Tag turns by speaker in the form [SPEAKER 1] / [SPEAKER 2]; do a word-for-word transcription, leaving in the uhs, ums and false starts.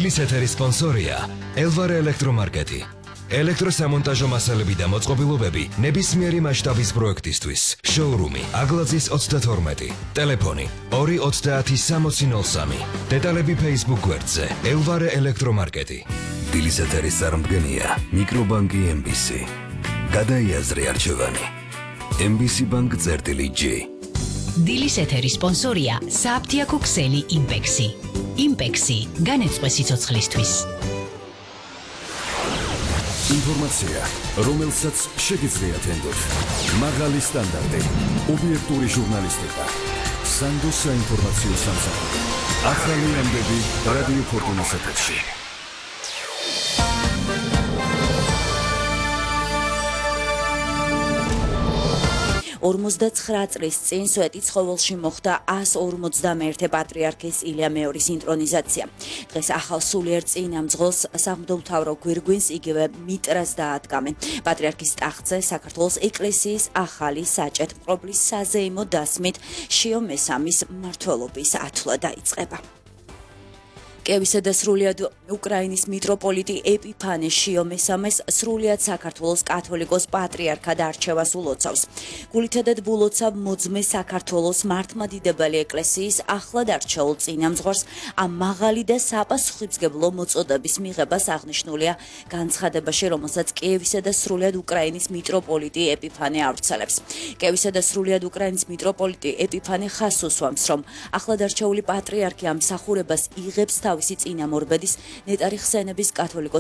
[SPEAKER 1] დილის ეთერის სპონსორია ელვარე ელექტრომარკეტი. ელექტროსამონტაჟო მასალები და მოწყობილობები ნებისმიერი მასშტაბის პროექტისთვის. შოურუმი აგლაძის ოცდათორმეტი. ტელეფონი ორი ოცდაათი სამოცი ნოლ სამი. დეტალები Facebook გვერდზე ელვარე ელექტრომარკეტი. დილის ეთერის წარმდგენია მიკრობანკი ემ ბი სი. გადაიაზრე არჩევანი. ემ ბი სი ბანკ წერტილი ჯი.
[SPEAKER 2] დილის ეთერის სპონსორია სააფთიაქო ქსელი იმპექსი. იმპექსი განეწყვე სიცოცხლისთვის.
[SPEAKER 3] ინფორმაცია, რომელსაც შეგიძლიათ ენდოთ. მაღალი სტანდარტი, ობიექტური ჟურნალისტიკა. სანდო საინფორმაციო სამსახური. ახალი ამბები რადიო ფორტუნას ეთერში.
[SPEAKER 4] ორმოცდაცხრა წლის წინ სვეტი ცხოველში მოხდა ას ორმოცდამეერთე პატრიარქის ილია მეორის ინტრონიზაცია. დღეს ახალ სულიერ წინამძღოლს სამღვდელმთავრო გვირგვინს იგივე მიტრას დაადგამენ. პატრიარქის ტახტზე საქართველოს ეკლესიის ახალი საჭეთმყრობლის საზეიმო დასმით შიო მესამის მმართველობის ათვლა დაიწყება. კიევისა და სრულიად უკრაინის მიტროპოლიტი ეპიფანე შიო მესამეს სრულიად საქართველოს კათოლიკოს პატრიარქად არჩევას ულოცავს. გულითადად ბულოცავ მოძმე საქართველოს მართლმადიდებელი ეკლესიის ახლად არჩეულ წინამძღვარს ამ მაღალი და საპასუხისმგებლო მოწოდების მიღებას აღნიშნულია განცხადებაში, რომელსაც კიევისა და სრულიად უკრაინის მიტროპოლიტი ეპიფანე ავრცელებს. კიევისა და სრულიად უკრაინის მიტროპოლიტი ეპიფანე ხაზს უსვამს, რომ ახლად არჩეული პატრიარქი ამ მსახურებას იღებს თავისი წინამორბედის ნეტარი ხსენების კათოლიკოს